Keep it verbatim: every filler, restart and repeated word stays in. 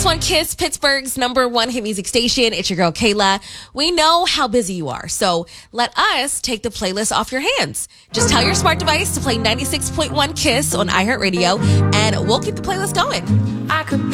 ninety-six point one Kiss, Pittsburgh's number one hit music station. It's your girl, Kayla. We know how busy you are, so let us take the playlist off your hands. Just tell your smart device to play ninety-six point one Kiss on iHeartRadio, and we'll keep the playlist going. I could